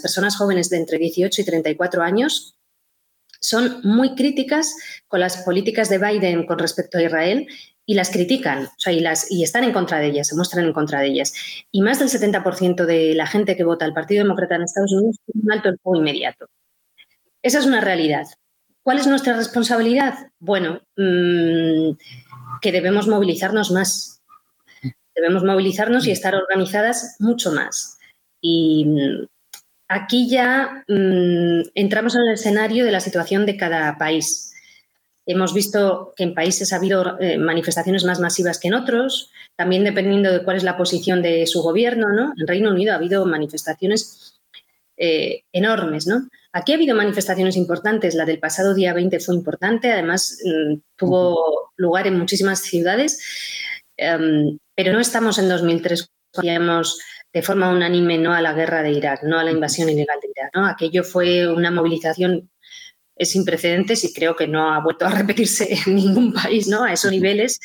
personas jóvenes de entre 18 y 34 años son muy críticas con las políticas de Biden con respecto a Israel y las critican, o sea, y están en contra de ellas, se muestran en contra de ellas. Y más del 70% de la gente que vota al Partido Demócrata en Estados Unidos tiene un alto el fuego inmediato. Esa es una realidad. ¿Cuál es nuestra responsabilidad? Bueno, que debemos movilizarnos más. Debemos movilizarnos y estar organizadas mucho más. Y aquí ya entramos en el escenario de la situación de cada país. Hemos visto que en países ha habido manifestaciones más masivas que en otros, también dependiendo de cuál es la posición de su gobierno, ¿no? En Reino Unido ha habido manifestaciones enormes, ¿no? Aquí ha habido manifestaciones importantes, la del pasado día 20 fue importante, además tuvo lugar en muchísimas ciudades, pero no estamos en 2003, decíamos de forma unánime no a la guerra de Irak, no a la invasión ilegal de Irak, ¿no? Aquello fue una movilización sin precedentes y creo que no ha vuelto a repetirse en ningún país, ¿no? A esos niveles.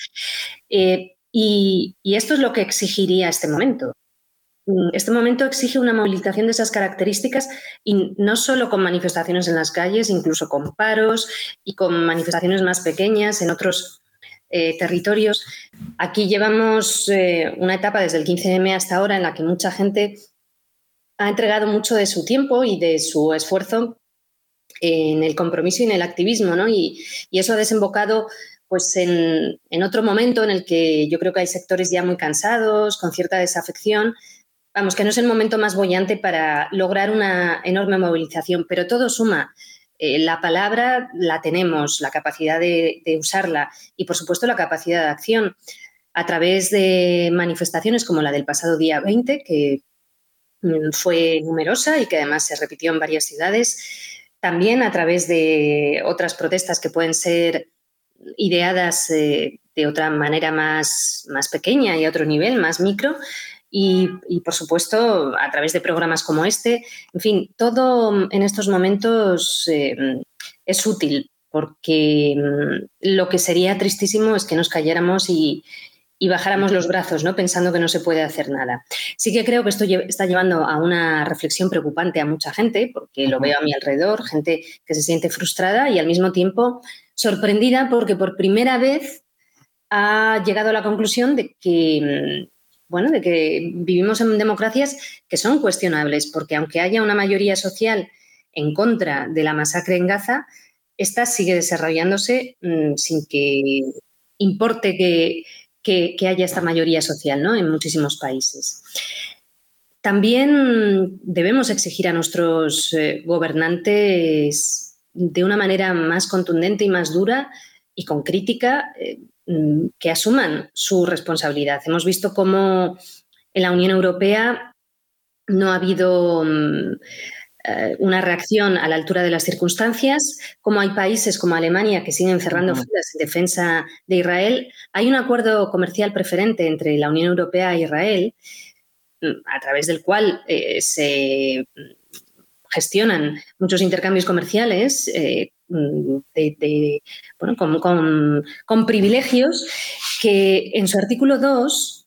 Y esto es lo que exigiría este momento. Este momento exige una movilización de esas características y no solo con manifestaciones en las calles, incluso con paros y con manifestaciones más pequeñas en otros territorios. Aquí llevamos una etapa desde el 15M hasta ahora en la que mucha gente ha entregado mucho de su tiempo y de su esfuerzo en el compromiso y en el activismo, ¿no? Y eso ha desembocado pues en otro momento en el que yo creo que hay sectores ya muy cansados, con cierta desafección. Vamos, que no es el momento más boyante para lograr una enorme movilización, pero todo suma. La palabra la tenemos, la capacidad de usarla y, por supuesto, la capacidad de acción a través de manifestaciones como la del pasado día 20, que fue numerosa y que además se repitió en varias ciudades. También a través de otras protestas que pueden ser ideadas de otra manera más pequeña y a otro nivel, más micro. Y, por supuesto, a través de programas como este. En fin, todo en estos momentos es útil porque lo que sería tristísimo es que nos calláramos y bajáramos los brazos, ¿no? Pensando que no se puede hacer nada. Sí que creo que esto está llevando a una reflexión preocupante a mucha gente, porque lo veo a mi alrededor, gente que se siente frustrada y al mismo tiempo sorprendida porque por primera vez ha llegado a la conclusión de que vivimos en democracias que son cuestionables, porque aunque haya una mayoría social en contra de la masacre en Gaza, esta sigue desarrollándose sin que importe que haya esta mayoría social, ¿no? En muchísimos países. También debemos exigir a nuestros gobernantes de una manera más contundente y más dura y con crítica que asuman su responsabilidad. Hemos visto cómo en la Unión Europea no ha habido una reacción a la altura de las circunstancias, como hay países como Alemania que siguen cerrando filas en defensa de Israel. Hay un acuerdo comercial preferente entre la Unión Europea e Israel, a través del cual se gestionan muchos intercambios comerciales con privilegios que en su artículo 2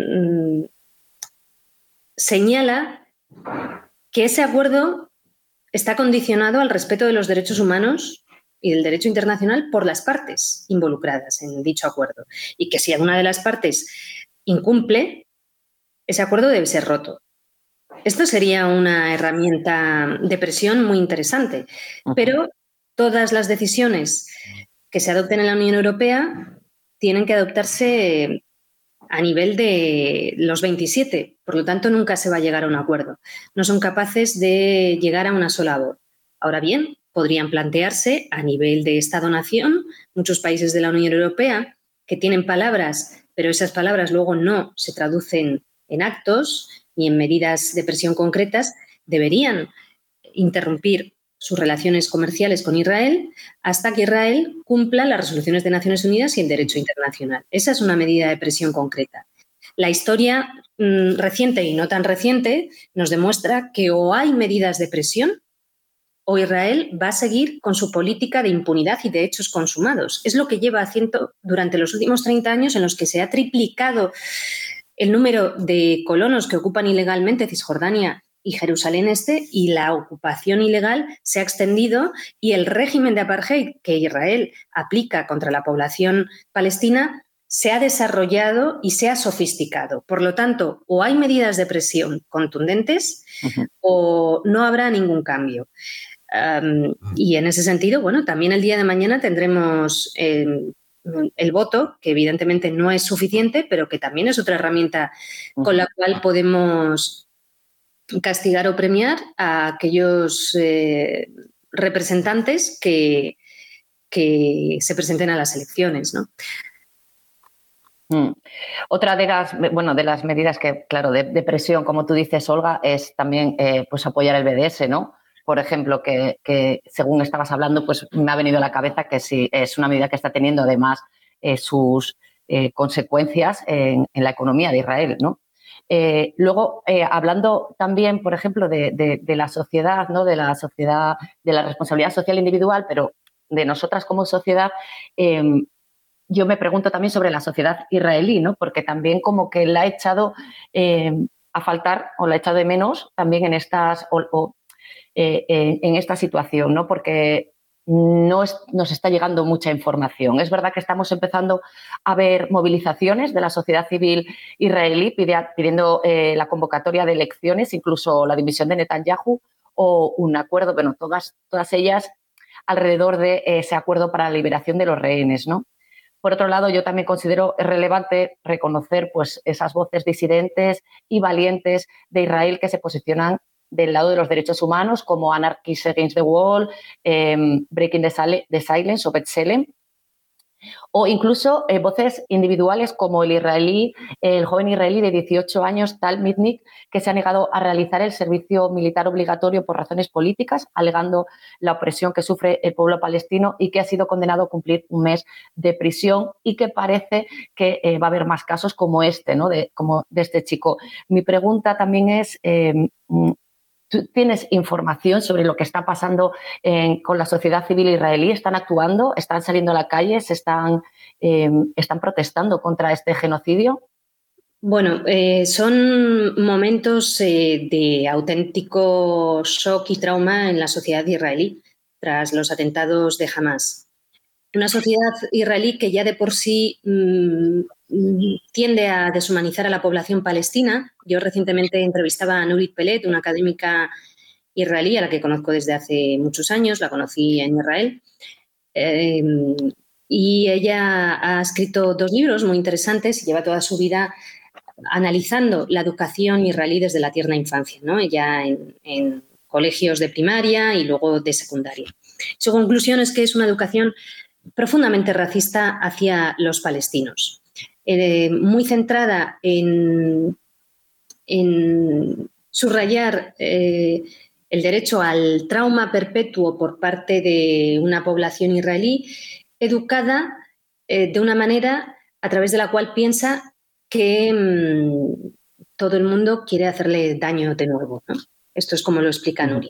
señala que ese acuerdo está condicionado al respeto de los derechos humanos y del derecho internacional por las partes involucradas en dicho acuerdo y que si alguna de las partes incumple, ese acuerdo debe ser roto. Esto sería una herramienta de presión muy interesante, pero todas las decisiones que se adopten en la Unión Europea tienen que adoptarse a nivel de los 27, por lo tanto nunca se va a llegar a un acuerdo. No son capaces de llegar a una sola voz. Ahora bien, podrían plantearse a nivel de Estado-nación muchos países de la Unión Europea que tienen palabras, pero esas palabras luego no se traducen en actos ni en medidas de presión concretas, deberían interrumpir sus relaciones comerciales con Israel hasta que Israel cumpla las resoluciones de Naciones Unidas y el derecho internacional. Esa es una medida de presión concreta. La historia reciente y no tan reciente nos demuestra que o hay medidas de presión o Israel va a seguir con su política de impunidad y de hechos consumados. Es lo que lleva haciendo durante los últimos 30 años en los que se ha triplicado el número de colonos que ocupan ilegalmente Cisjordania y Jerusalén Este, y la ocupación ilegal se ha extendido y el régimen de apartheid que Israel aplica contra la población palestina se ha desarrollado y se ha sofisticado. Por lo tanto, o hay medidas de presión contundentes o no habrá ningún cambio. Y en ese sentido, bueno, también el día de mañana tendremos el voto, que evidentemente no es suficiente, pero que también es otra herramienta con la cual podemos castigar o premiar a aquellos representantes que se presenten a las elecciones, ¿no? Otra de las medidas que, claro, de presión, como tú dices, Olga, es también pues apoyar el BDS, ¿no? Por ejemplo, que según estabas hablando, pues me ha venido a la cabeza que sí, es una medida que está teniendo además sus consecuencias en la economía de Israel, ¿no? Luego, hablando también, por ejemplo, de la sociedad, ¿no? De la sociedad, de la responsabilidad social individual, pero de nosotras como sociedad, yo me pregunto también sobre la sociedad israelí, ¿no? Porque también como que la ha echado a faltar o la ha echado de menos también en esta situación, ¿no? Porque nos está llegando mucha información. Es verdad que estamos empezando a ver movilizaciones de la sociedad civil israelí pidiendo la convocatoria de elecciones, incluso la dimisión de Netanyahu o un acuerdo, bueno, todas ellas alrededor de ese acuerdo para la liberación de los rehenes, ¿no? Por otro lado, yo también considero relevante reconocer pues, esas voces disidentes y valientes de Israel que se posicionan del lado de los derechos humanos, como Anarchists Against the Wall, Breaking the Silence o B'Tselem, o incluso voces individuales como el joven israelí de 18 años, Tal Mitnick, que se ha negado a realizar el servicio militar obligatorio por razones políticas, alegando la opresión que sufre el pueblo palestino y que ha sido condenado a cumplir un mes de prisión y que parece que va a haber más casos como este, ¿no? Como de este chico. Mi pregunta también es, ¿tú tienes información sobre lo que está pasando con la sociedad civil israelí? ¿Están actuando? ¿Están saliendo a la calle? ¿Están protestando contra este genocidio? Bueno, son momentos de auténtico shock y trauma en la sociedad israelí tras los atentados de Hamás. Una sociedad israelí que ya de por sí tiende a deshumanizar a la población palestina. Yo recientemente entrevistaba a Nurit Peled, una académica israelí a la que conozco desde hace muchos años, la conocí en Israel. Y ella ha escrito 2 libros muy interesantes y lleva toda su vida analizando la educación israelí desde la tierna infancia, ¿no? Ella en colegios de primaria y luego de secundaria. Su conclusión es que es una educación profundamente racista hacia los palestinos, muy centrada en subrayar el derecho al trauma perpetuo por parte de una población israelí educada de una manera a través de la cual piensa que todo el mundo quiere hacerle daño de nuevo, ¿no? Esto es como lo explica Nurit.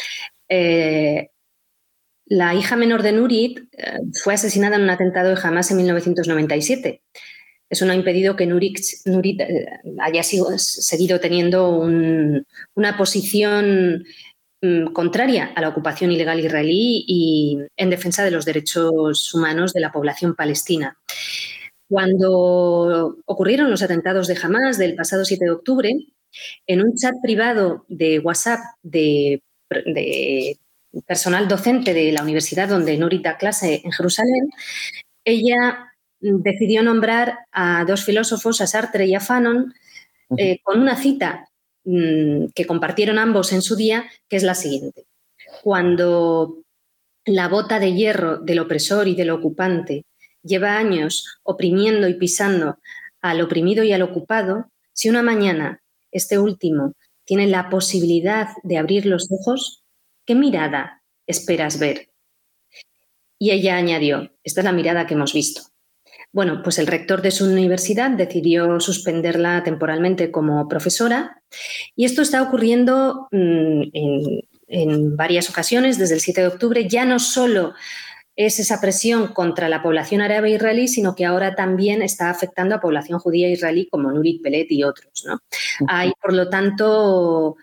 La hija menor de Nurit fue asesinada en un atentado de Hamás en 1997. Eso no ha impedido que Nurit haya seguido teniendo una posición contraria a la ocupación ilegal israelí y en defensa de los derechos humanos de la población palestina. Cuando ocurrieron los atentados de Hamás del pasado 7 de octubre, en un chat privado de WhatsApp de personal docente de la universidad donde Nurit da clase en Jerusalén, ella decidió nombrar a 2 filósofos, a Sartre y a Fanon, con una cita que compartieron ambos en su día, que es la siguiente. Cuando la bota de hierro del opresor y del ocupante lleva años oprimiendo y pisando al oprimido y al ocupado, si una mañana este último tiene la posibilidad de abrir los ojos, ¿qué mirada esperas ver? Y ella añadió, esta es la mirada que hemos visto. Bueno, pues el rector de su universidad decidió suspenderla temporalmente como profesora y esto está ocurriendo en varias ocasiones desde el 7 de octubre. Ya no solo es esa presión contra la población árabe israelí, sino que ahora también está afectando a población judía israelí como Nurit Peled y otros, ¿no? Hay, por lo tanto,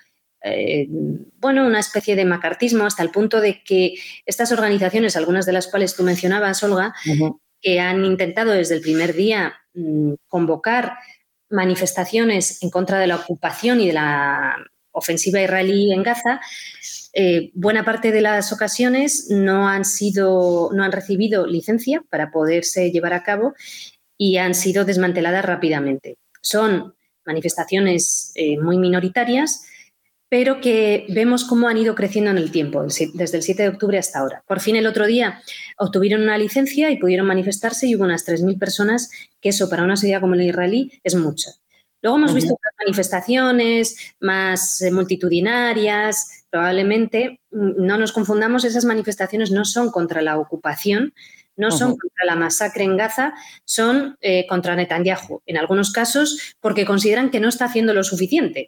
una especie de macartismo hasta el punto de que estas organizaciones, algunas de las cuales tú mencionabas, Olga, que han intentado desde el primer día convocar manifestaciones en contra de la ocupación y de la ofensiva israelí en Gaza, buena parte de las ocasiones no han recibido licencia para poderse llevar a cabo y han sido desmanteladas rápidamente. Son manifestaciones muy minoritarias, pero que vemos cómo han ido creciendo en el tiempo, desde el 7 de octubre hasta ahora. Por fin, el otro día obtuvieron una licencia y pudieron manifestarse y hubo unas 3.000 personas, que eso para una sociedad como la israelí es mucho. Luego hemos visto otras manifestaciones más multitudinarias. Probablemente no nos confundamos, esas manifestaciones no son contra la ocupación, no son contra la masacre en Gaza, son contra Netanyahu. En algunos casos porque consideran que no está haciendo lo suficiente.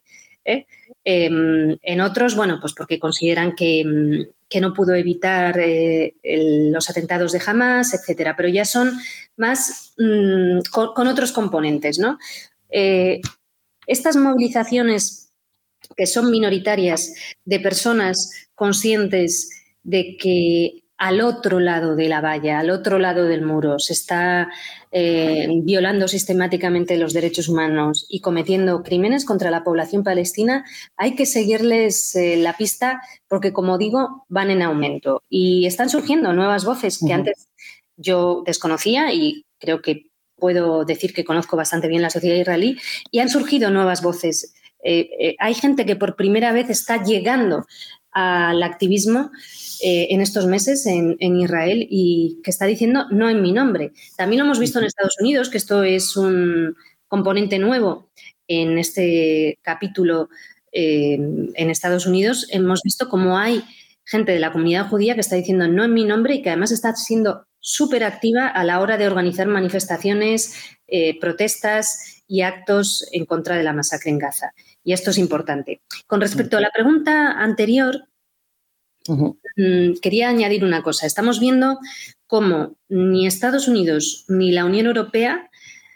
En otros, pues porque consideran que no pudo evitar los atentados de Hamás, etcétera. Pero ya son más con otros componentes, ¿no? Estas movilizaciones que son minoritarias de personas conscientes de que al otro lado de la valla, al otro lado del muro, se está violando sistemáticamente los derechos humanos y cometiendo crímenes contra la población palestina, hay que seguirles la pista porque, como digo, van en aumento. Y están surgiendo nuevas voces que antes yo desconocía y creo que puedo decir que conozco bastante bien la sociedad israelí, y han surgido nuevas voces. Hay gente que por primera vez está llegando al activismo en estos meses en Israel y que está diciendo no en mi nombre. También lo hemos visto en Estados Unidos, que esto es un componente nuevo en este capítulo en Estados Unidos. Hemos visto cómo hay gente de la comunidad judía que está diciendo no en mi nombre y que además está siendo súper activa a la hora de organizar manifestaciones, protestas y actos en contra de la masacre en Gaza. Y esto es importante. Con respecto a la pregunta anterior, quería añadir una cosa. Estamos viendo cómo ni Estados Unidos ni la Unión Europea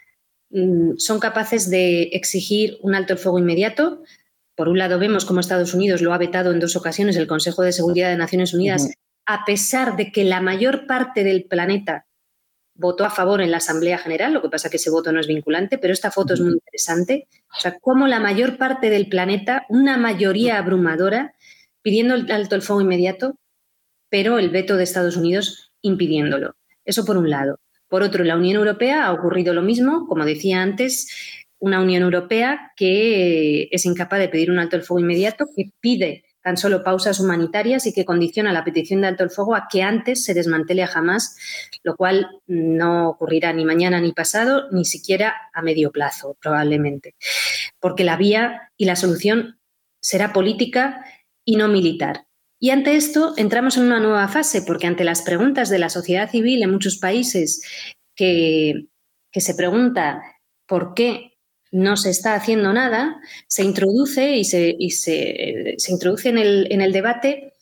son capaces de exigir un alto el fuego inmediato. Por un lado, vemos cómo Estados Unidos lo ha vetado en 2 ocasiones el Consejo de Seguridad de Naciones Unidas, a pesar de que la mayor parte del planeta votó a favor en la Asamblea General. Lo que pasa es que ese voto no es vinculante, pero esta foto es muy interesante. O sea, cómo la mayor parte del planeta, una mayoría abrumadora, pidiendo el alto el fuego inmediato, pero el veto de Estados Unidos impidiéndolo. Eso por un lado. Por otro, en la Unión Europea ha ocurrido lo mismo, como decía antes, una Unión Europea que es incapaz de pedir un alto el fuego inmediato, que pide tan solo pausas humanitarias y que condiciona la petición de alto el fuego a que antes se desmantele a Hamás, lo cual no ocurrirá ni mañana ni pasado, ni siquiera a medio plazo, probablemente, porque la vía y la solución será política y no militar. Y ante esto entramos en una nueva fase, porque ante las preguntas de la sociedad civil en muchos países que se pregunta por qué no se está haciendo nada, se introduce se introduce en el debate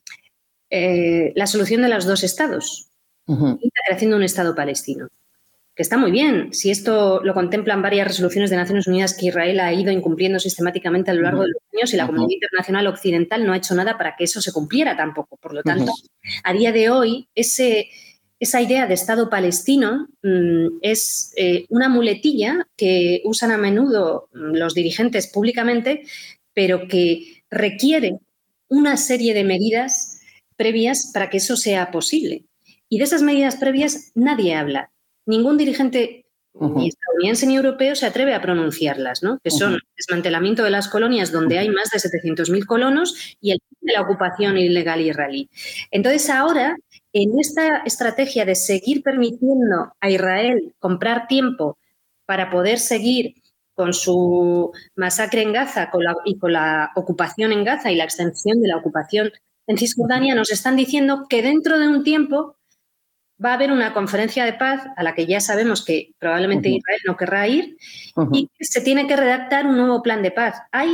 la solución de los 2 estados y la creación de un Estado palestino. Que está muy bien, si esto lo contemplan varias resoluciones de Naciones Unidas que Israel ha ido incumpliendo sistemáticamente a lo largo de los años y la comunidad internacional occidental no ha hecho nada para que eso se cumpliera tampoco. Por lo tanto, a día de hoy, esa idea de Estado palestino es una muletilla que usan a menudo los dirigentes públicamente, pero que requiere una serie de medidas previas para que eso sea posible. Y de esas medidas previas nadie habla. Ningún dirigente ni estadounidense ni europeo se atreve a pronunciarlas, ¿no? Que son el desmantelamiento de las colonias donde hay más de 700.000 colonos y el fin de la ocupación ilegal israelí. Entonces ahora, en esta estrategia de seguir permitiendo a Israel comprar tiempo para poder seguir con su masacre en Gaza y con la ocupación en Gaza y la extensión de la ocupación en Cisjordania, nos están diciendo que dentro de un tiempo va a haber una conferencia de paz a la que ya sabemos que probablemente Israel no querrá ir y que se tiene que redactar un nuevo plan de paz. Hay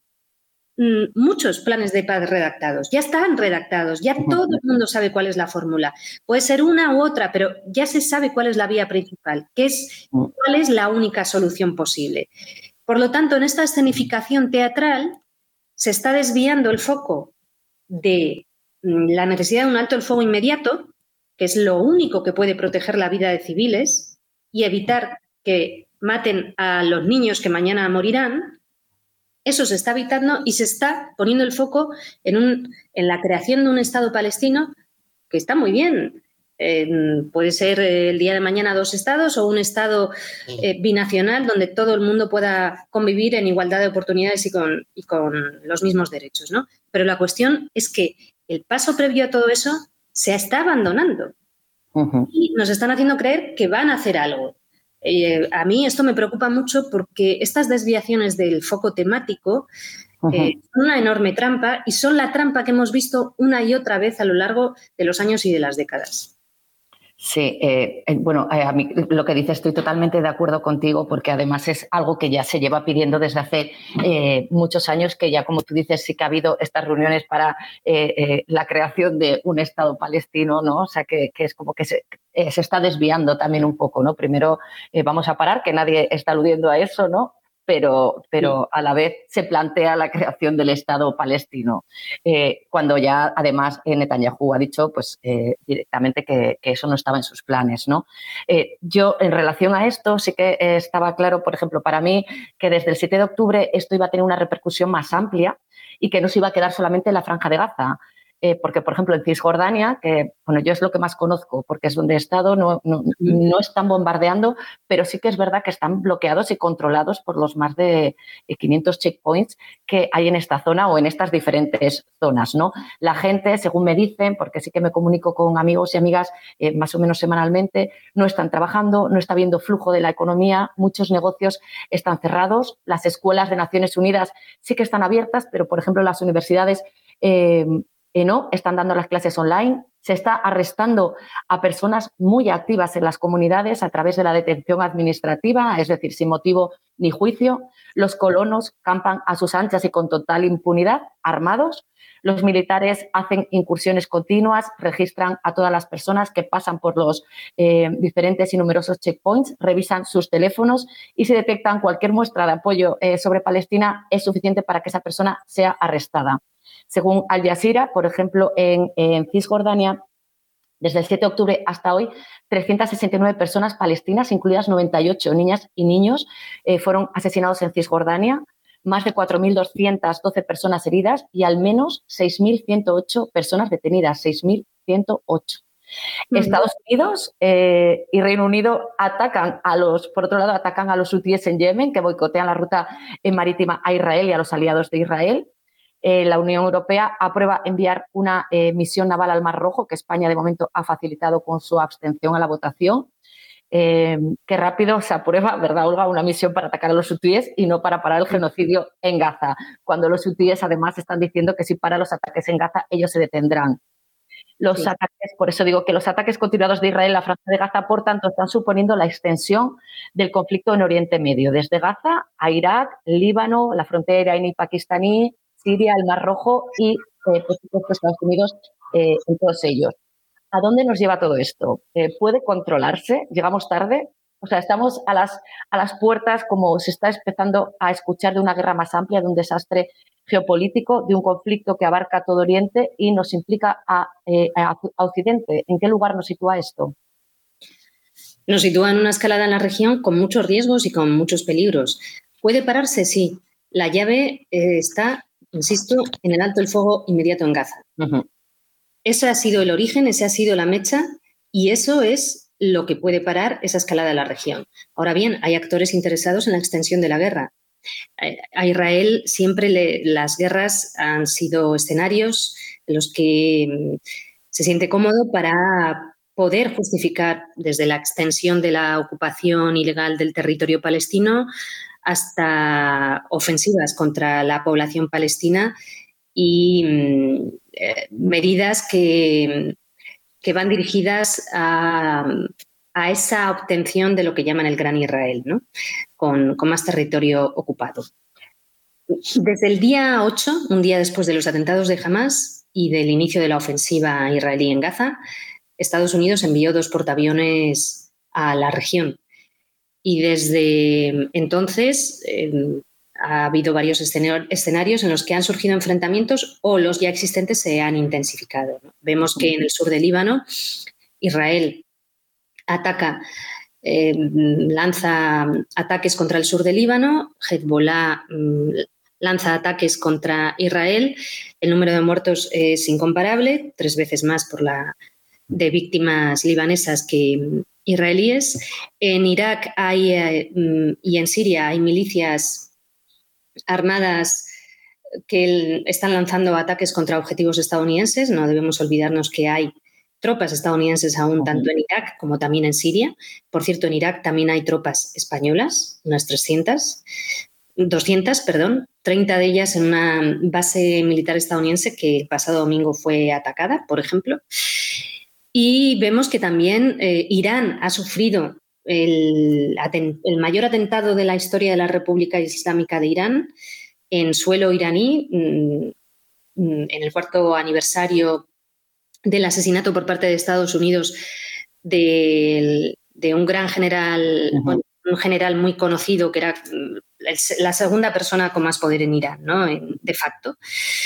muchos planes de paz redactados, ya están redactados, ya todo el mundo sabe cuál es la fórmula. Puede ser una u otra, pero ya se sabe cuál es la vía principal, cuál es la única solución posible. Por lo tanto, en esta escenificación teatral se está desviando el foco de la necesidad de un alto el fuego inmediato, que es lo único que puede proteger la vida de civiles y evitar que maten a los niños que mañana morirán. Eso se está evitando y se está poniendo el foco en la creación de un Estado palestino que está muy bien. Puede ser el día de mañana 2 estados o un Estado binacional donde todo el mundo pueda convivir en igualdad de oportunidades y con los mismos derechos, ¿no? Pero la cuestión es que el paso previo a todo eso se está abandonando y nos están haciendo creer que van a hacer algo. A mí esto me preocupa mucho porque estas desviaciones del foco temático son una enorme trampa y son la trampa que hemos visto una y otra vez a lo largo de los años y de las décadas. Sí, a mí lo que dices estoy totalmente de acuerdo contigo porque además es algo que ya se lleva pidiendo desde hace muchos años, que ya como tú dices sí que ha habido estas reuniones para la creación de un Estado palestino, ¿no? O sea, que es como que se está desviando también un poco, ¿no? Primero vamos a parar, que nadie está aludiendo a eso, ¿no? Pero a la vez se plantea la creación del Estado palestino, cuando ya además Netanyahu ha dicho pues, directamente que eso no estaba en sus planes, ¿no? Yo en relación a esto sí que estaba claro, por ejemplo, para mí que desde el 7 de octubre esto iba a tener una repercusión más amplia y que no se iba a quedar solamente en la Franja de Gaza. Porque, por ejemplo, en Cisjordania, que bueno, yo es lo que más conozco porque es donde he estado, no están bombardeando, pero sí que es verdad que están bloqueados y controlados por los más de 500 checkpoints que hay en esta zona o en estas diferentes zonas, ¿no? La gente, según me dicen, porque sí que me comunico con amigos y amigas más o menos semanalmente, no están trabajando, no está habiendo flujo de la economía, muchos negocios están cerrados, las escuelas de Naciones Unidas sí que están abiertas, pero, por ejemplo, las universidades no, están dando las clases online, se está arrestando a personas muy activas en las comunidades a través de la detención administrativa, es decir, sin motivo ni juicio. Los colonos campan a sus anchas y con total impunidad, armados. Los militares hacen incursiones continuas, registran a todas las personas que pasan por los diferentes y numerosos checkpoints, revisan sus teléfonos y si detectan cualquier muestra de apoyo sobre Palestina es suficiente para que esa persona sea arrestada. Según Al Jazeera, por ejemplo, en Cisjordania, desde el 7 de octubre hasta hoy, 369 personas palestinas, incluidas 98 niñas y niños, fueron asesinados en Cisjordania, más de 4.212 personas heridas y al menos 6.108 personas detenidas, 6.108. Estados Unidos y Reino Unido por otro lado, atacan a los hutíes en Yemen, que boicotean la ruta marítima a Israel y a los aliados de Israel. La Unión Europea aprueba enviar una misión naval al Mar Rojo, que España de momento ha facilitado con su abstención a la votación. Qué rápido se aprueba, ¿verdad, Olga? Una misión para atacar a los hutíes y no para parar el genocidio en Gaza, cuando los hutíes además están diciendo que si paran los ataques en Gaza ellos se detendrán. Los ataques, por eso digo que los ataques continuados de Israel en la Franja de Gaza, por tanto, están suponiendo la extensión del conflicto en Oriente Medio, desde Gaza a Irak, Líbano, la frontera iraní-pakistaní, Siria, el Mar Rojo y, por supuesto, Estados Unidos en todos ellos. ¿A dónde nos lleva todo esto? ¿Puede controlarse? ¿Llegamos tarde? O sea, estamos a las puertas, como se está empezando a escuchar, de una guerra más amplia, de un desastre geopolítico, de un conflicto que abarca todo Oriente y nos implica a Occidente. ¿En qué lugar nos sitúa esto? Nos sitúa en una escalada en la región con muchos riesgos y con muchos peligros. ¿Puede pararse? Sí. La llave está, insisto, en el alto el fuego inmediato en Gaza. Ese ha sido el origen, esa ha sido la mecha y eso es lo que puede parar esa escalada en la región. Ahora bien, hay actores interesados en la extensión de la guerra. A Israel siempre las guerras han sido escenarios en los que se siente cómodo para poder justificar desde la extensión de la ocupación ilegal del territorio palestino hasta ofensivas contra la población palestina y medidas que van dirigidas a esa obtención de lo que llaman el Gran Israel, ¿no? Con más territorio ocupado. Desde el día 8, un día después de los atentados de Hamás y del inicio de la ofensiva israelí en Gaza, Estados Unidos envió 2 portaaviones a la región. Y desde entonces ha habido varios escenarios en los que han surgido enfrentamientos o los ya existentes se han intensificado, ¿no? Vemos que en el sur del Líbano, Israel ataca, lanza ataques contra el sur del Líbano, Hezbollah lanza ataques contra Israel, el número de muertos es incomparable, 3 veces más de víctimas libanesas que israelíes. En Irak y en Siria hay milicias armadas que están lanzando ataques contra objetivos estadounidenses. No debemos olvidarnos que hay tropas estadounidenses aún tanto en Irak como también en Siria. Por cierto, en Irak también hay tropas españolas, unas 200, 30 de ellas en una base militar estadounidense que el pasado domingo fue atacada, por ejemplo. Y vemos que también Irán ha sufrido el mayor atentado de la historia de la República Islámica de Irán en suelo iraní, en el 4º aniversario del asesinato por parte de Estados Unidos de un gran general, un general muy conocido que era la segunda persona con más poder en Irán, ¿no? De facto.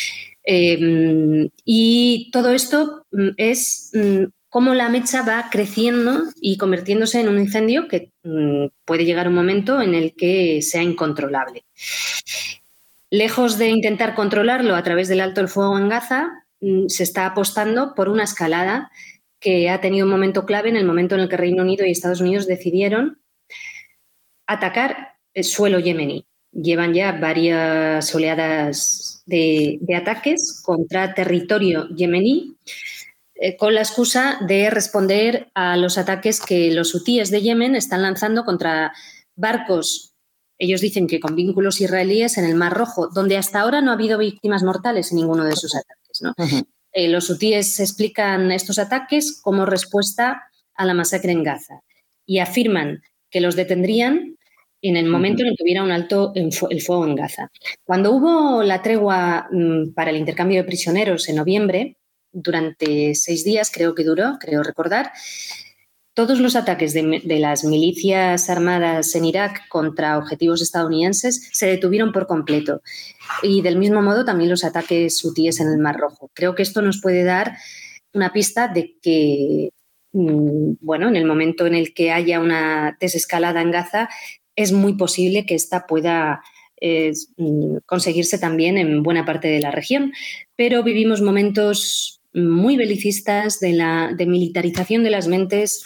Y todo esto es cómo la mecha va creciendo y convirtiéndose en un incendio que puede llegar un momento en el que sea incontrolable. Lejos de intentar controlarlo a través del alto el fuego en Gaza, se está apostando por una escalada que ha tenido un momento clave en el momento en el que Reino Unido y Estados Unidos decidieron atacar el suelo yemení. Llevan ya varias oleadas de ataques contra territorio yemení con la excusa de responder a los ataques que los hutíes de Yemen están lanzando contra barcos, ellos dicen que con vínculos israelíes, en el Mar Rojo, donde hasta ahora no ha habido víctimas mortales en ninguno de sus ataques, ¿no? Los hutíes explican estos ataques como respuesta a la masacre en Gaza y afirman que los detendrían en el momento en el que hubiera un alto el fuego en Gaza. Cuando hubo la tregua para el intercambio de prisioneros en noviembre, durante 6 días creo que duró, creo recordar, todos los ataques de las milicias armadas en Irak contra objetivos estadounidenses se detuvieron por completo. Y del mismo modo también los ataques hutíes en el Mar Rojo. Creo que esto nos puede dar una pista de que, bueno, en el momento en el que haya una desescalada en Gaza, es muy posible que esta pueda conseguirse también en buena parte de la región. Pero vivimos momentos muy belicistas de militarización de las mentes.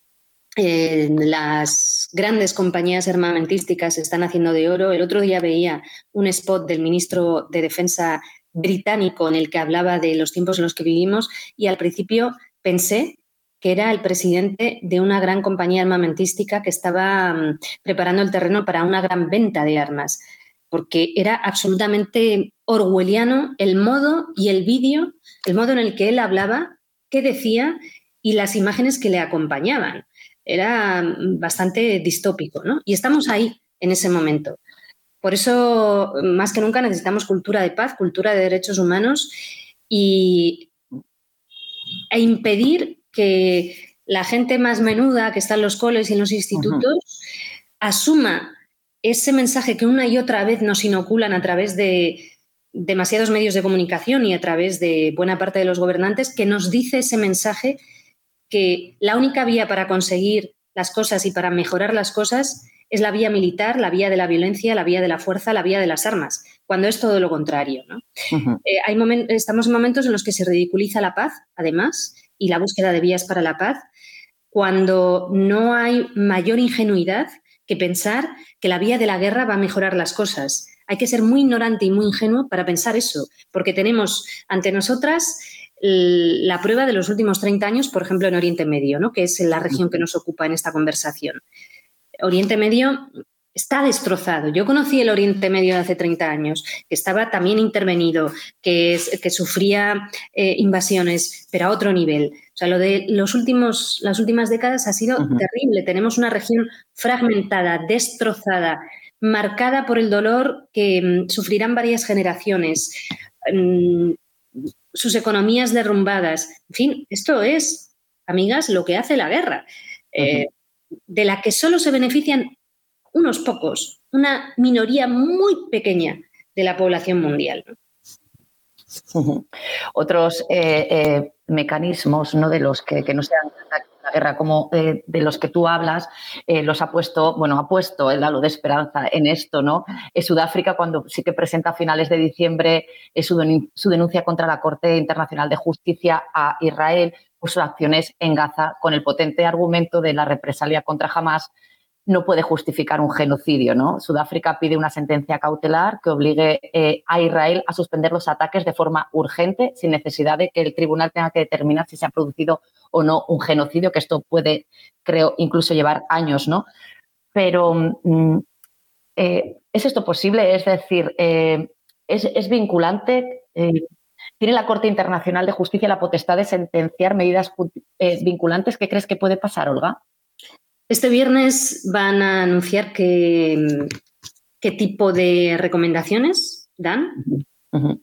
Las grandes compañías armamentísticas están haciendo de oro. El otro día veía un spot del ministro de Defensa británico en el que hablaba de los tiempos en los que vivimos y al principio pensé que era el presidente de una gran compañía armamentística que estaba preparando el terreno para una gran venta de armas, porque era absolutamente orwelliano el modo y el vídeo, el modo en el que él hablaba, qué decía y las imágenes que le acompañaban. Era bastante distópico, ¿no? Y estamos ahí en ese momento. Por eso, más que nunca, necesitamos cultura de paz, cultura de derechos humanos e impedir que la gente más menuda que está en los coles y en los institutos asuma ese mensaje que una y otra vez nos inoculan a través de demasiados medios de comunicación y a través de buena parte de los gobernantes, que nos dice ese mensaje que la única vía para conseguir las cosas y para mejorar las cosas es la vía militar, la vía de la violencia, la vía de la fuerza, la vía de las armas, cuando es todo lo contrario, ¿no? Estamos en momentos en los que se ridiculiza la paz, además, y la búsqueda de vías para la paz, cuando no hay mayor ingenuidad que pensar que la vía de la guerra va a mejorar las cosas. Hay que ser muy ignorante y muy ingenuo para pensar eso, porque tenemos ante nosotras la prueba de los últimos 30 años, por ejemplo, en Oriente Medio, ¿no? Que es la región que nos ocupa en esta conversación. Oriente Medio está destrozado. Yo conocí el Oriente Medio de hace 30 años, que estaba también intervenido, que sufría invasiones, pero a otro nivel. O sea, lo de las últimas décadas ha sido terrible. Tenemos una región fragmentada, destrozada, marcada por el dolor que sufrirán varias generaciones, sus economías derrumbadas. En fin, esto es, amigas, lo que hace la guerra, de la que solo se benefician unos pocos, una minoría muy pequeña de la población mundial, ¿no? Otros mecanismos, ¿no?, de los que no sean la guerra, como de los que tú hablas, ha puesto el halo de esperanza en esto, ¿no? Sudáfrica, cuando sí que presenta a finales de diciembre su denuncia contra la Corte Internacional de Justicia a Israel por sus acciones en Gaza, con el potente argumento de la represalia contra Hamás no puede justificar un genocidio, ¿no? Sudáfrica pide una sentencia cautelar que obligue a Israel a suspender los ataques de forma urgente, sin necesidad de que el tribunal tenga que determinar si se ha producido o no un genocidio, que esto puede, creo, incluso llevar años, ¿no? Pero ¿es esto posible? Es decir, ¿es vinculante? ¿Tiene la Corte Internacional de Justicia la potestad de sentenciar medidas vinculantes? ¿Qué crees que puede pasar, Olga? Este viernes van a anunciar qué tipo de recomendaciones dan. Uh-huh.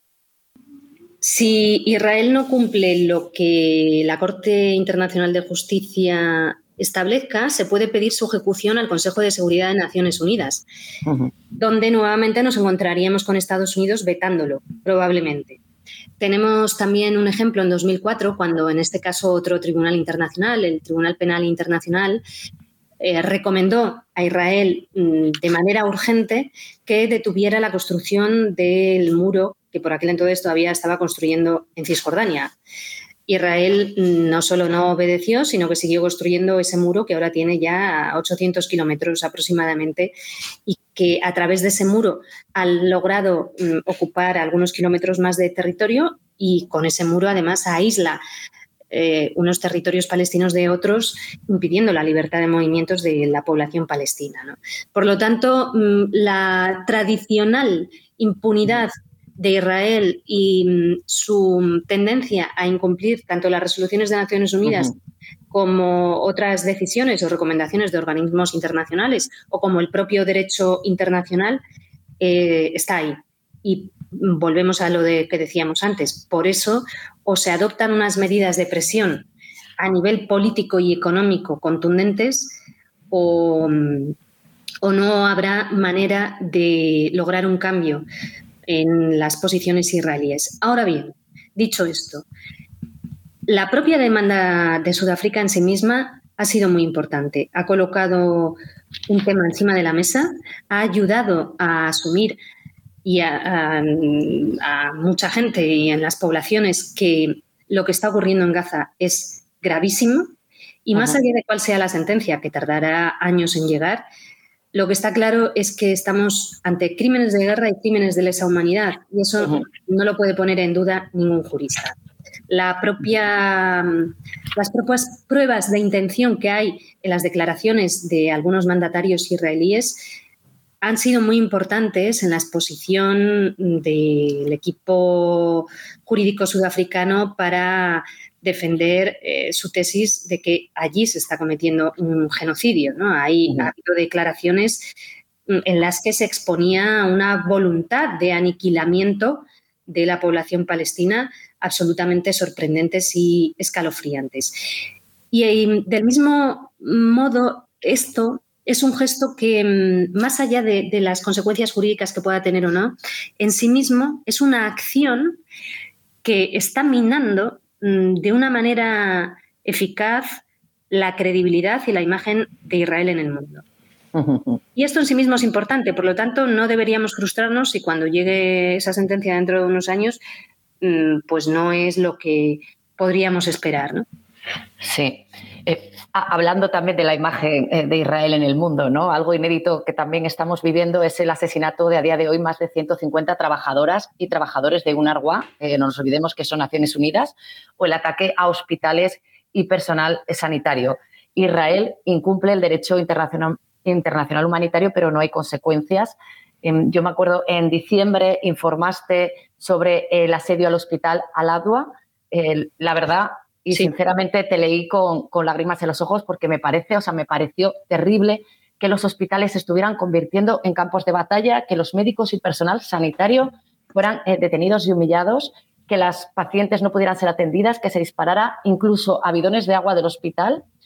Si Israel no cumple lo que la Corte Internacional de Justicia establezca, se puede pedir su ejecución al Consejo de Seguridad de Naciones Unidas, uh-huh, donde nuevamente nos encontraríamos con Estados Unidos vetándolo, probablemente. Tenemos también un ejemplo en 2004, cuando en este caso otro tribunal internacional, el Tribunal Penal Internacional, recomendó a Israel de manera urgente que detuviera la construcción del muro que por aquel entonces todavía estaba construyendo en Cisjordania. Israel no solo no obedeció, sino que siguió construyendo ese muro que ahora tiene ya 800 kilómetros aproximadamente y que a través de ese muro ha logrado ocupar algunos kilómetros más de territorio y con ese muro además aísla unos territorios palestinos de otros, impidiendo la libertad de movimientos de la población palestina, ¿no? Por lo tanto, la tradicional impunidad de Israel y su tendencia a incumplir tanto las resoluciones de Naciones Unidas como otras decisiones o recomendaciones de organismos internacionales o como el propio derecho internacional está ahí. Y volvemos a lo que decíamos antes. Por eso o se adoptan unas medidas de presión a nivel político y económico contundentes o no habrá manera de lograr un cambio en las posiciones israelíes. Ahora bien, dicho esto, la propia demanda de Sudáfrica en sí misma ha sido muy importante. Ha colocado un tema encima de la mesa, ha ayudado a asumir y a mucha gente y en las poblaciones que lo que está ocurriendo en Gaza es gravísimo y más allá de cuál sea la sentencia, que tardará años en llegar, lo que está claro es que estamos ante crímenes de guerra y crímenes de lesa humanidad y eso no lo puede poner en duda ningún jurista. Las propias pruebas de intención que hay en las declaraciones de algunos mandatarios israelíes han sido muy importantes en la exposición del equipo jurídico sudafricano para defender su tesis de que allí se está cometiendo un genocidio, ¿no? Ha habido declaraciones en las que se exponía una voluntad de aniquilamiento de la población palestina absolutamente sorprendentes y escalofriantes. Y del mismo modo, esto es un gesto que, más allá de las consecuencias jurídicas que pueda tener o no, en sí mismo es una acción que está minando de una manera eficaz la credibilidad y la imagen de Israel en el mundo. Y esto en sí mismo es importante, por lo tanto no deberíamos frustrarnos si cuando llegue esa sentencia dentro de unos años pues no es lo que podríamos esperar, ¿no? Sí. Hablando también de la imagen de Israel en el mundo, ¿no? Algo inédito que también estamos viviendo es el asesinato de a día de hoy más de 150 trabajadoras y trabajadores de UNRWA, no nos olvidemos que son Naciones Unidas, o el ataque a hospitales y personal sanitario. Israel incumple el derecho internacional humanitario, pero no hay consecuencias. Yo me acuerdo, en diciembre informaste sobre el asedio al hospital Al-Adwa. La verdad, y sí, sinceramente te leí con lágrimas en los ojos porque me pareció terrible que los hospitales se estuvieran convirtiendo en campos de batalla, que los médicos y personal sanitario fueran detenidos y humillados, que las pacientes no pudieran ser atendidas, que se disparara incluso a bidones de agua del hospital.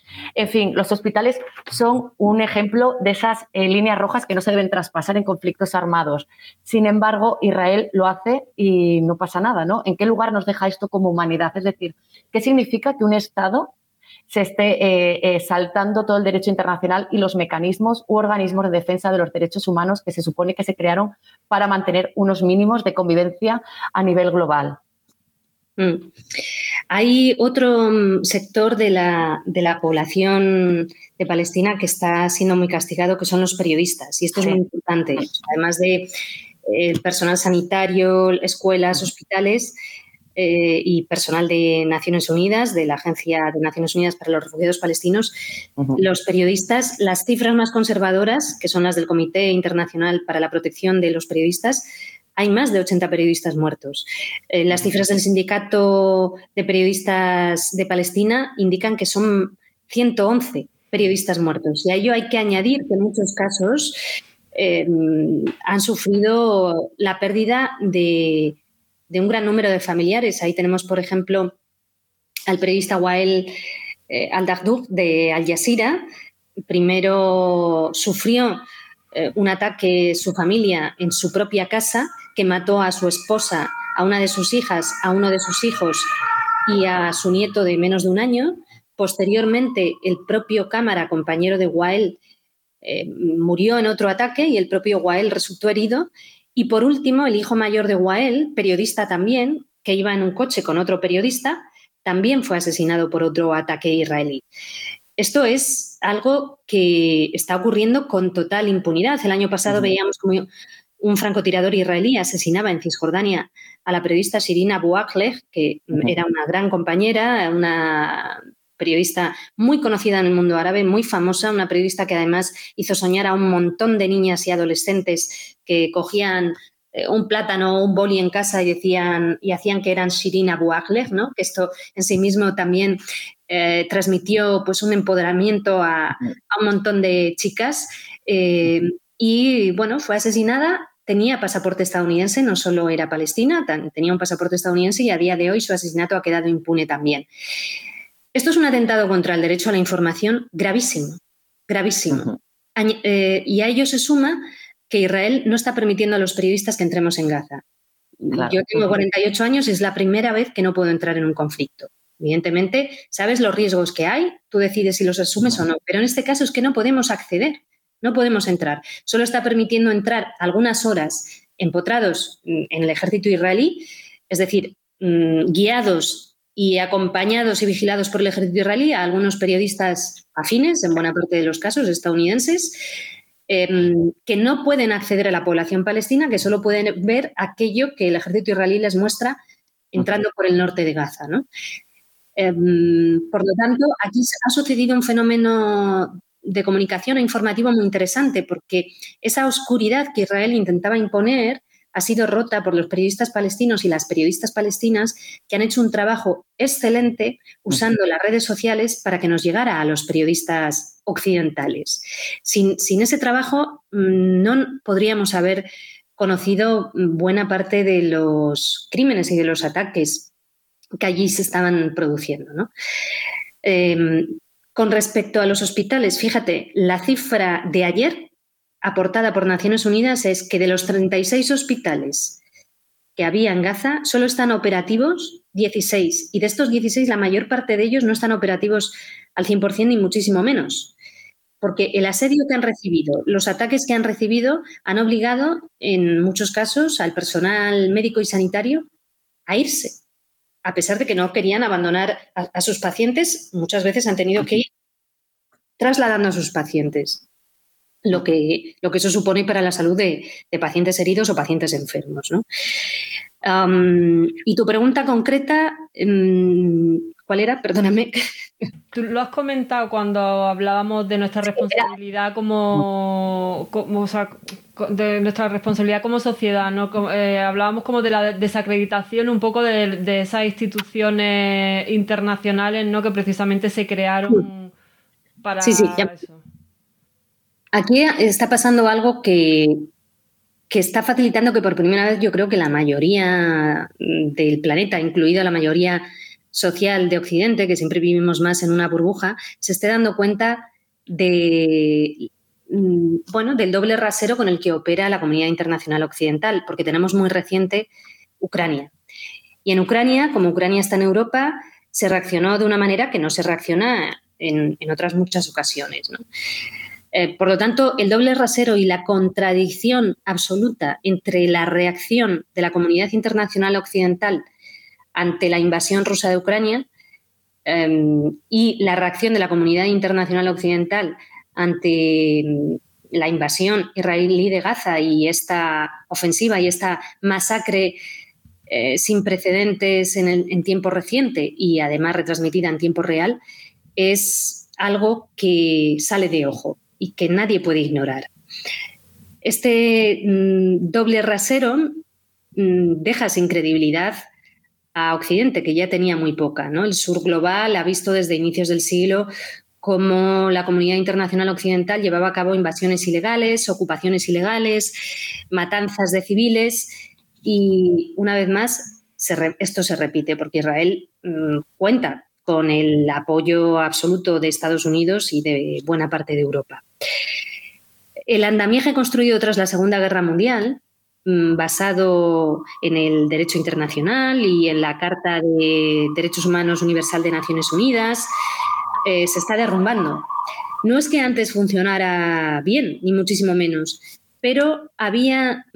En fin, los hospitales son un ejemplo de esas líneas rojas que no se deben traspasar en conflictos armados. Sin embargo, Israel lo hace y no pasa nada, ¿no? ¿En qué lugar nos deja esto como humanidad? Es decir, ¿qué significa que un Estado se esté saltando todo el derecho internacional y los mecanismos u organismos de defensa de los derechos humanos que se supone que se crearon para mantener unos mínimos de convivencia a nivel global? Hay otro sector de la población de Palestina que está siendo muy castigado, que son los periodistas. Y esto es muy importante. Además de personal sanitario, escuelas, hospitales y personal de Naciones Unidas, de la Agencia de Naciones Unidas para los Refugiados Palestinos, los periodistas, las cifras más conservadoras, que son las del Comité Internacional para la Protección de los Periodistas, hay más de 80 periodistas muertos. Las cifras del Sindicato de Periodistas de Palestina indican que son 111 periodistas muertos. Y a ello hay que añadir que en muchos casos han sufrido la pérdida de un gran número de familiares. Ahí tenemos, por ejemplo, al periodista Wael al-Daghdough de Al Jazeera. Primero sufrió un ataque su familia en su propia casa, que mató a su esposa, a una de sus hijas, a uno de sus hijos y a su nieto de menos de un año. Posteriormente, el propio cámara, compañero de Wael, murió en otro ataque y el propio Wael resultó herido. Y por último, el hijo mayor de Wael, periodista también, que iba en un coche con otro periodista, también fue asesinado por otro ataque israelí. Esto es algo que está ocurriendo con total impunidad. El año pasado veíamos como un francotirador israelí asesinaba en Cisjordania a la periodista Shirin Abu Akleh, que era una gran compañera, una periodista muy conocida en el mundo árabe, muy famosa, una periodista que además hizo soñar a un montón de niñas y adolescentes que cogían un plátano o un boli en casa y hacían que eran Shirin Abu Akleh, ¿no? Que esto en sí mismo también transmitió pues un empoderamiento a un montón de chicas y bueno, fue asesinada. Tenía pasaporte estadounidense, no solo era palestina, tenía un pasaporte estadounidense y a día de hoy su asesinato ha quedado impune también. Esto es un atentado contra el derecho a la información gravísimo, gravísimo. Y a ello se suma que Israel no está permitiendo a los periodistas que entremos en Gaza. Claro. Yo tengo 48 años y es la primera vez que no puedo entrar en un conflicto. Evidentemente, sabes los riesgos que hay, tú decides si los asumes o no, pero en este caso es que no podemos acceder, no podemos entrar. Solo está permitiendo entrar algunas horas empotrados en el ejército israelí, es decir, guiados y acompañados y vigilados por el ejército israelí a algunos periodistas afines, en buena parte de los casos estadounidenses, que no pueden acceder a la población palestina, que solo pueden ver aquello que el ejército israelí les muestra entrando por el norte de Gaza, ¿no? Por lo tanto, aquí ha sucedido un fenómeno de comunicación e informativo muy interesante, porque esa oscuridad que Israel intentaba imponer ha sido rota por los periodistas palestinos y las periodistas palestinas, que han hecho un trabajo excelente usando las redes sociales para que nos llegara a los periodistas occidentales. Sin ese trabajo no podríamos haber conocido buena parte de los crímenes y de los ataques que allí se estaban produciendo, ¿no? Con respecto a los hospitales, fíjate, la cifra de ayer aportada por Naciones Unidas es que de los 36 hospitales que había en Gaza, solo están operativos 16. Y de estos 16, la mayor parte de ellos no están operativos al 100% ni muchísimo menos. Porque el asedio que han recibido, los ataques que han recibido, han obligado, en muchos casos, al personal médico y sanitario a irse. A pesar de que no querían abandonar a sus pacientes, muchas veces han tenido que ir trasladando a sus pacientes. Lo que eso supone para la salud de pacientes heridos o pacientes enfermos, ¿no? Y tu pregunta concreta, ¿cuál era? Perdóname. Tú lo has comentado cuando hablábamos de nuestra responsabilidad de nuestra responsabilidad como sociedad, ¿no? Hablábamos como de la desacreditación un poco de esas instituciones internacionales, ¿no? Que precisamente se crearon para eso. Aquí está pasando algo que está facilitando que por primera vez yo creo que la mayoría del planeta, incluida la mayoría social de Occidente, que siempre vivimos más en una burbuja, se esté dando cuenta del doble rasero con el que opera la comunidad internacional occidental, porque tenemos muy reciente Ucrania. Y en Ucrania, como Ucrania está en Europa, se reaccionó de una manera que no se reacciona en otras muchas ocasiones, ¿no? Por lo tanto, el doble rasero y la contradicción absoluta entre la reacción de la comunidad internacional occidental ante la invasión rusa de Ucrania y la reacción de la comunidad internacional occidental ante la invasión israelí de Gaza y esta ofensiva y esta masacre sin precedentes en tiempo reciente y además retransmitida en tiempo real, es algo que sale de ojo y que nadie puede ignorar. Este doble rasero deja sin credibilidad a Occidente, que ya tenía muy poca, ¿no? El sur global ha visto desde inicios del siglo cómo la comunidad internacional occidental llevaba a cabo invasiones ilegales, ocupaciones ilegales, matanzas de civiles y, una vez más, esto se repite porque Israel cuenta con el apoyo absoluto de Estados Unidos y de buena parte de Europa. El andamiaje construido tras la Segunda Guerra Mundial, basado en el derecho internacional y en la Carta de Derechos Humanos Universal de Naciones Unidas, se está derrumbando. No es que antes funcionara bien, ni muchísimo menos, pero había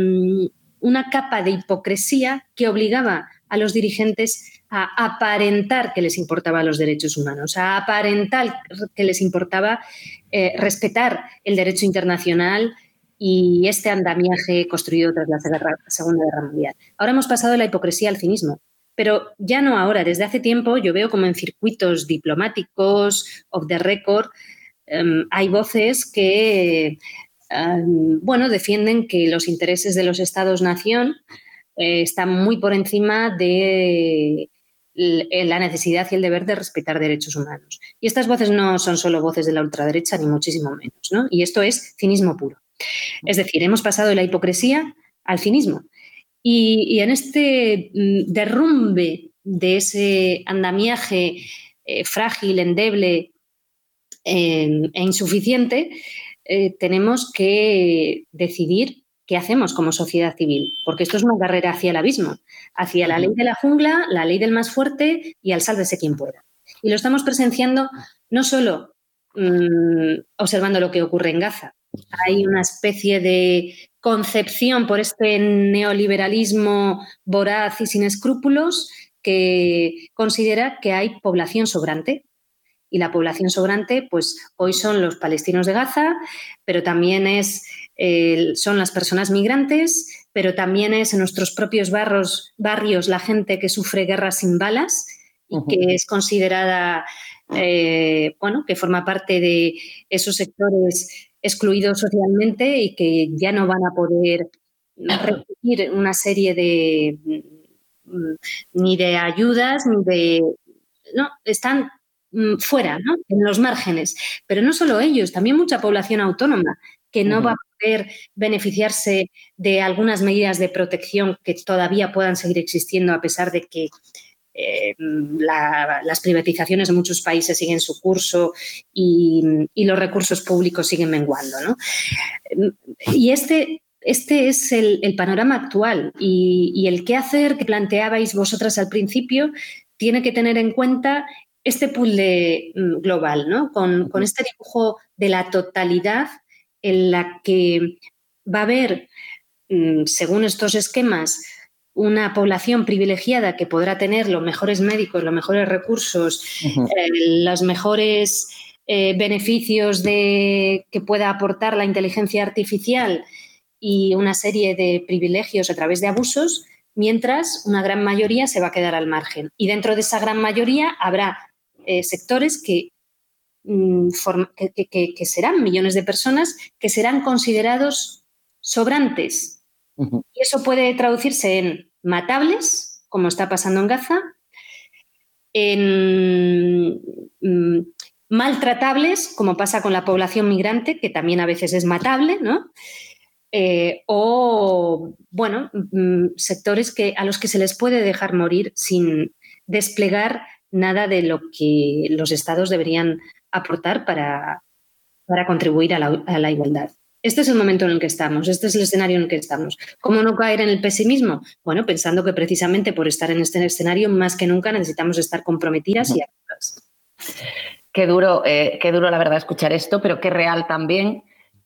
una capa de hipocresía que obligaba a los dirigentes a aparentar que les importaban los derechos humanos, a aparentar que les importaba respetar el derecho internacional y este andamiaje construido tras la Segunda Guerra Mundial. Ahora hemos pasado de la hipocresía al cinismo, pero ya no ahora. Desde hace tiempo yo veo como en circuitos diplomáticos, off the record, hay voces que defienden que los intereses de los Estados-nación están muy por encima de la necesidad y el deber de respetar derechos humanos. Y estas voces no son solo voces de la ultraderecha, ni muchísimo menos, ¿no? Y esto es cinismo puro. Es decir, hemos pasado de la hipocresía al cinismo. Y en este derrumbe de ese andamiaje frágil, endeble e insuficiente, tenemos que decidir qué hacemos como sociedad civil, porque esto es una carrera hacia el abismo, hacia la ley de la jungla, la ley del más fuerte y al sálvese quien pueda. Y lo estamos presenciando no solo observando lo que ocurre en Gaza. Hay una especie de concepción por este neoliberalismo voraz y sin escrúpulos que considera que hay población sobrante. Y la población sobrante, pues hoy son los palestinos de Gaza, pero también son las personas migrantes, pero también es en nuestros propios barrios la gente que sufre guerras sin balas y que es considerada, que forma parte de esos sectores excluidos socialmente y que ya no van a poder recibir una serie de ni de ayudas, ni de... No, están fuera, ¿no? En los márgenes. Pero no solo ellos, también mucha población autónoma que no va a poder beneficiarse de algunas medidas de protección que todavía puedan seguir existiendo a pesar de que las privatizaciones en muchos países siguen su curso y los recursos públicos siguen menguando, ¿no? Y este es el panorama actual y el qué hacer que planteabais vosotras al principio tiene que tener en cuenta este puzzle global, ¿no? Con este dibujo de la totalidad en la que va a haber, según estos esquemas, una población privilegiada que podrá tener los mejores médicos, los mejores recursos, los mejores beneficios que pueda aportar la inteligencia artificial y una serie de privilegios a través de abusos, mientras una gran mayoría se va a quedar al margen. Y dentro de esa gran mayoría habrá sectores que serán millones de personas que serán considerados sobrantes. Y eso puede traducirse en matables, como está pasando en Gaza, en maltratables, como pasa con la población migrante, que también a veces es matable, ¿no? Sectores a los que se les puede dejar morir sin desplegar nada de lo que los estados deberían aportar para contribuir a la igualdad. Este es el momento en el que estamos, este es el escenario en el que estamos. ¿Cómo no caer en el pesimismo? Bueno, pensando que precisamente por estar en este escenario, más que nunca necesitamos estar comprometidas y activas. Qué duro la verdad escuchar esto, pero qué real también.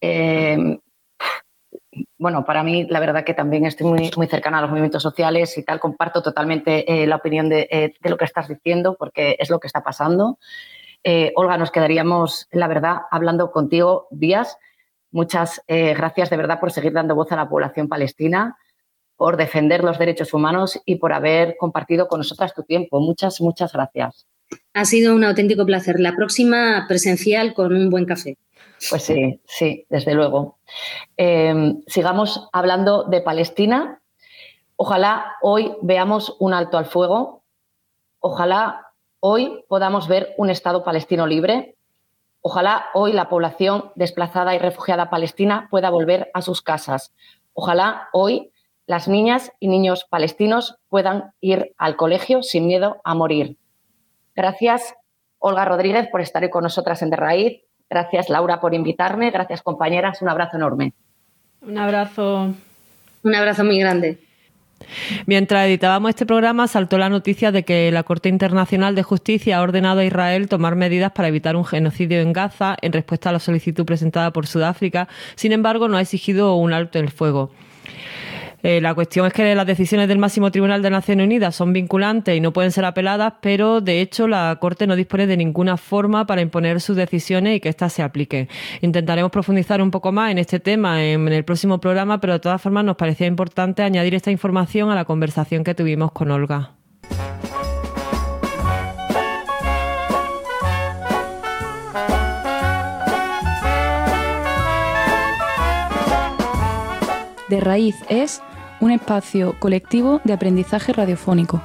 Bueno, para mí la verdad que también estoy muy cercana a los movimientos sociales y tal, comparto totalmente la opinión de lo que estás diciendo, porque es lo que está pasando. Olga, nos quedaríamos, la verdad, hablando contigo días. Muchas gracias de verdad por seguir dando voz a la población palestina, por defender los derechos humanos y por haber compartido con nosotras tu tiempo. Muchas gracias. Ha sido un auténtico placer. La próxima presencial con un buen café. Pues sí, desde luego. Sigamos hablando de Palestina. Ojalá hoy veamos un alto al fuego. Ojalá hoy podamos ver un Estado palestino libre. Ojalá hoy la población desplazada y refugiada palestina pueda volver a sus casas. Ojalá hoy las niñas y niños palestinos puedan ir al colegio sin miedo a morir. Gracias, Olga Rodríguez, por estar hoy con nosotras en De Raíz. Gracias, Laura, por invitarme. Gracias, compañeras. Un abrazo enorme. Un abrazo. Un abrazo muy grande. Mientras editábamos este programa, saltó la noticia de que la Corte Internacional de Justicia ha ordenado a Israel tomar medidas para evitar un genocidio en Gaza en respuesta a la solicitud presentada por Sudáfrica. Sin embargo, no ha exigido un alto el fuego. La cuestión es que las decisiones del máximo tribunal de Naciones Unidas son vinculantes y no pueden ser apeladas, pero de hecho la Corte no dispone de ninguna forma para imponer sus decisiones y que éstas se apliquen. Intentaremos profundizar un poco más en este tema en el próximo programa, pero de todas formas nos parecía importante añadir esta información a la conversación que tuvimos con Olga. De Raíz es un espacio colectivo de aprendizaje radiofónico.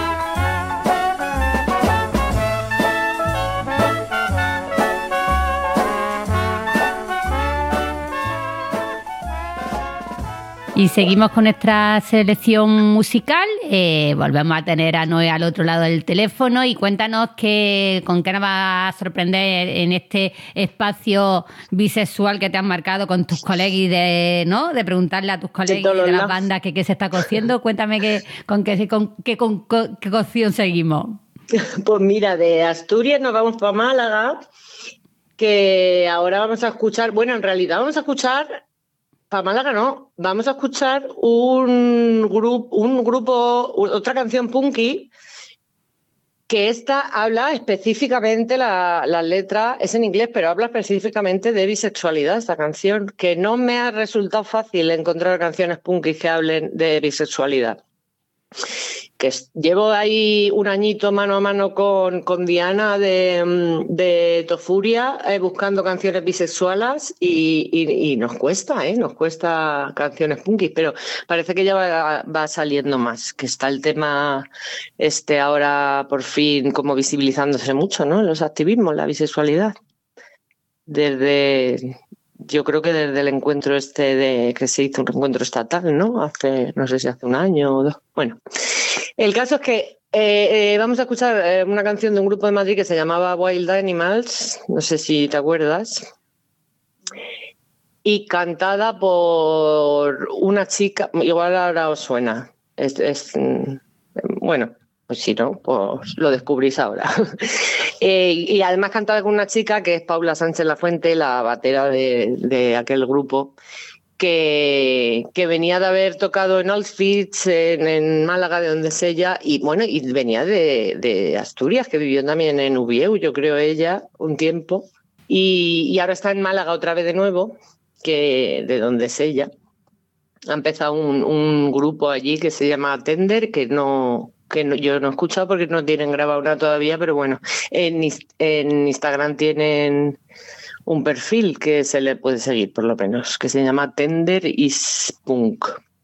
Y seguimos con nuestra selección musical. Volvemos a tener a Noé al otro lado del teléfono y cuéntanos con qué nos va a sorprender en este espacio bisexual que te has marcado con tus colegas de preguntarle a tus colegas de las bandas qué se está cociendo. Cuéntame con qué cocción seguimos. Pues mira, de Asturias nos vamos para Málaga, que ahora vamos a escuchar, bueno, en realidad vamos a escuchar... Para Málaga no, vamos a escuchar un grupo, otra canción punky, que esta habla específicamente, la letra es en inglés, pero habla específicamente de bisexualidad, esta canción, que no me ha resultado fácil encontrar canciones punky que hablen de bisexualidad. Que llevo ahí un añito mano a mano con Diana de Tofuria buscando canciones bisexuales y nos cuesta canciones punkis, pero parece que ya va saliendo más, que está el tema ahora por fin como visibilizándose mucho, ¿no? Los activismos, la bisexualidad. Yo creo que desde el encuentro que se hizo un encuentro estatal, ¿no? No sé si hace un año o dos. Bueno, el caso es que vamos a escuchar una canción de un grupo de Madrid que se llamaba Wild Animals, no sé si te acuerdas, y cantada por una chica, igual ahora os suena, bueno, pues si no, pues lo descubrís ahora. Y además cantada con una chica que es Paula Sánchez Lafuente, la batera de aquel grupo, que venía de haber tocado en Auschwitz, en Málaga, de donde es ella, y bueno, y venía de Asturias, que vivió también en Ubieu, yo creo ella, un tiempo, y ahora está en Málaga otra vez de nuevo, de donde es ella. Ha empezado un grupo allí que se llama Tender, que yo no he escuchado porque no tienen grabado nada todavía, pero bueno, en Instagram tienen un perfil que se le puede seguir, por lo menos, que se llama Tender is Punk.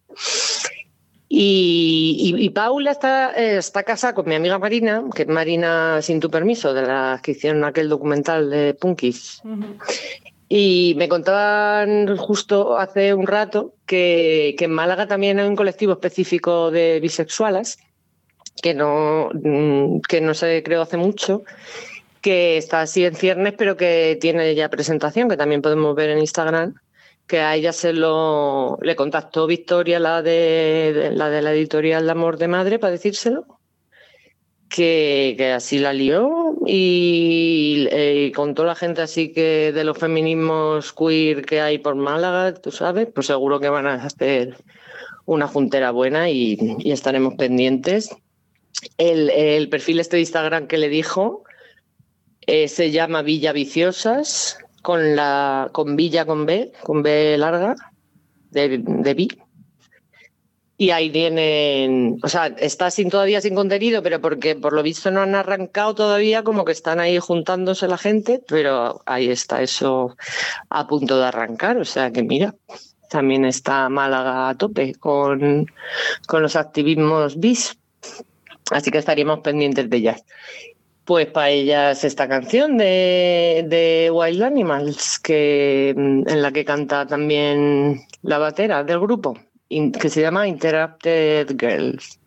Y Paula está casada con mi amiga Marina, que es Marina Sin Tu Permiso, de las que hicieron aquel documental de Punkis. Uh-huh. Y me contaban justo hace un rato que en Málaga también hay un colectivo específico de bisexuales que no se creó hace mucho, que está así en ciernes, pero que tiene ya presentación, que también podemos ver en Instagram, que a ella le contactó Victoria, la de la editorial de Amor de Madre, para decírselo, que así la lió y con toda la gente así que de los feminismos queer que hay por Málaga, tú sabes, pues seguro que van a hacer una juntera buena y estaremos pendientes. El perfil de Instagram que le dijo se llama Villa Viciosas, con Villa con B larga, de Vi. Y ahí tienen, o sea, está todavía sin contenido, pero porque por lo visto no han arrancado todavía, como que están ahí juntándose la gente, pero ahí está eso a punto de arrancar, o sea que mira, también está Málaga a tope con los activismos bis, así que estaríamos pendientes de ellas. Pues para ellas esta canción de Wild Animals, en la que canta también la batera del grupo, que se llama Interrupted Girls.